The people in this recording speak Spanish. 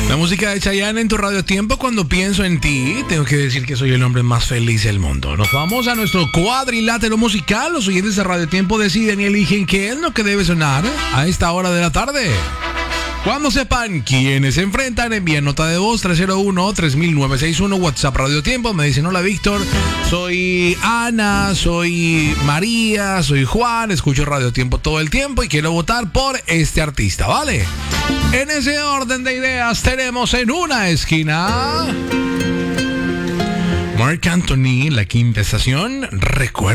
La música de Chayanne en tu Radio Tiempo. Cuando pienso en ti, tengo que decir que soy el hombre más feliz del mundo. Nos vamos a nuestro cuadrilátero musical. Los oyentes de Radio Tiempo deciden y eligen qué es lo que debe sonar a esta hora de la tarde. Cuando sepan quiénes se enfrentan, envíen nota de voz 301-3961, WhatsApp Radio Tiempo. Me dicen: hola Víctor, soy Ana, soy María, soy Juan, escucho Radio Tiempo todo el tiempo y quiero votar por este artista, ¿vale? En ese orden de ideas tenemos en una esquina Marc Anthony, La Quinta Estación. Recuerda